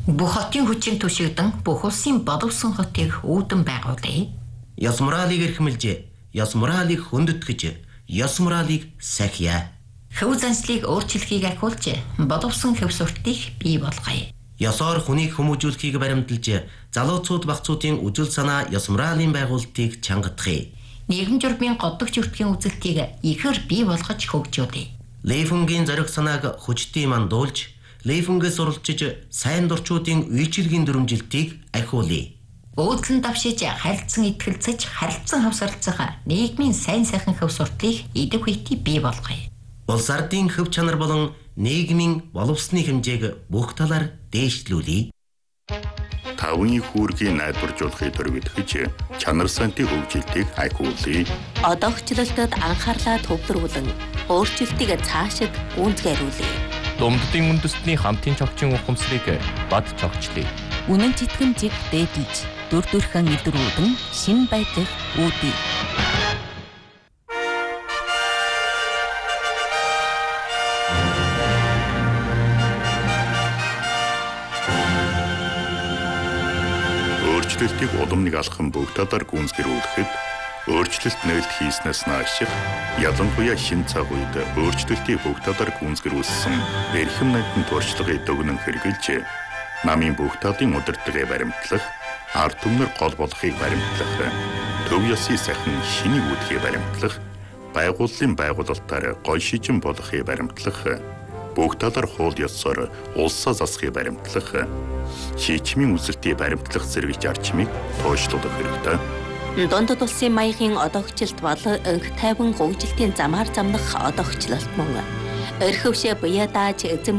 Бүх хотын хүчин түшигдэн бүх улсын боловсон хотыг үүдэн байгуулъя. Ёс моралыг эрхэмлж, ёс моралыг хөндөтгэж, ёс моралыг сахиа. Хөв заншлыг өөрчлөхийг ахиулж, боловсон хөв суртыг бий болгоё. Ёсоор хүнийг хүмүүжүүлэхийг баримталж, залууцууд багцуудын үжил санаа ёс моралын байгуулалтыг чангадахыг. Нийгэм журмын годдогч өртгийн үзэлтийг ихээр бий болгож хөгжүүлье. Лейфунгийн зориг санааг хүчтэй мандуулж, Лейфунгээс уралчиж сайн дурчуудын үйлчилгийн дүрмжилтийг ахиулъя. Өөдлөн давшиж харилцан итгэлцэж харилцан хавсарлцах нийгмийн сайн сайхан хөв сурталыг идэв хүйти бий болгоё. Улс ардын хөв чанар болон нийгмийн боловсны хэмжээг бүх талаар дээшлүүлье. Тавны хүүргийг найдваржуулахыг төрөвдөж чанар сантын хөгжилтийг ахиулъя. Одоогчлолтод анхаарлаа төвлөрүүлэн өөрчлөлтийг цаашид гүйцэтгүүлье. Думддын үндэстний хамтын чогчийн ухамсарыг бад чогчлъя. Үнэн читгэмжийг дээдэж дүр төрхөн илрүүлэн шин байдлыг үүдье. Өөрчлөлтийг удамныг алхам бүх талаар гүйцэтгүүлэхэд өөрчлөлт нээлт хийснээс нааш ялангуяа шин цаг үед өөрчлөлтийг бүх талаар гүйцэтгүүлсэн эрхэм найдын туршлагыг дүгнэн хэрэгжилж намын бүх талын удирдлагыг баримтлах, ард түмнэр гол болохыг баримтлах, төв ёсны сахин шинийг үүдхийг баримтлах, байгууллын байгуулалтаар гой шижин болохыг баримтлах, бүх талаар хууль ёсоор улсаа засахыг баримтлах, шийдвэрийн үзэлтийг баримтлах зэрэг зарчмыг тооцоолох хэрэгтэй. Дундад улсын маягийн одоогчлолт бол өнх тайван хөгжилтийн замаар замнах одоогчлолт мөн. Өрхөвшөө буяа дааж эзэм